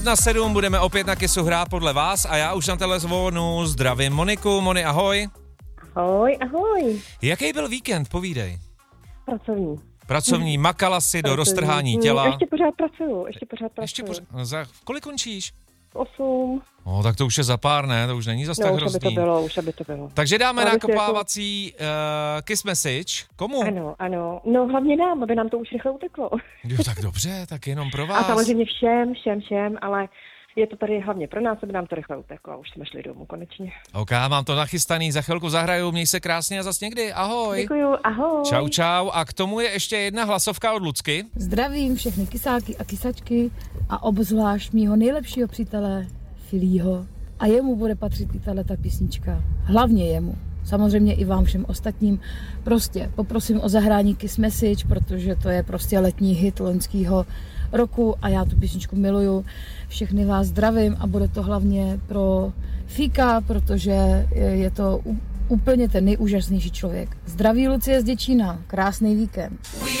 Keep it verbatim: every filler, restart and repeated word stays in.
Na sedm budeme opět na Kissu hrát podle vás a já už na telefonu zdravím Moniku. Moni, ahoj. Ahoj, ahoj. Jaký byl víkend, povídej. Pracovní. Pracovní, makala si do roztrhání těla. Ještě pořád pracuju, ještě pořád pracuju. Ještě pořád, za kolik končíš? Osm. No, tak to už je za pár, ne? To už není zas no, tak už hrozný. aby to bylo, už aby to bylo. Takže dáme Ale nakopávací jako... uh, kiss message. Komu? Ano, ano. No hlavně nám, aby nám to už rychle uteklo. Jo, tak dobře, tak jenom pro vás. A samozřejmě všem, všem, všem, ale je to tady hlavně pro nás, aby nám to rychle uteklo a už jsme šli domů konečně. OK, mám to nachystaný, za chvilku zahraju, měj se krásně a zas někdy, ahoj. Děkuju, ahoj. Čau, čau. A k tomu je ještě jedna hlasovka od Lucky. Zdravím všechny kysáky a kysačky a obzvlášť mýho nejlepšího přítele Filího. A jemu bude patřit i tato písnička. Hlavně jemu. Samozřejmě i vám všem ostatním. Prostě poprosím o zahrání Kiss Message, protože to je prostě letní hit loňského roku a já tu písničku miluju. Všechny vás zdravím a bude to hlavně pro Fíka, protože je to úplně ten nejúžasnější člověk. Zdraví Lucie z Děčína. Krásný víkend.